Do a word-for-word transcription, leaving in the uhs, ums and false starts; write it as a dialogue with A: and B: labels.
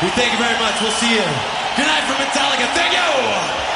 A: Thank you very much. We'll see you. Good night from Metallica. Thank you.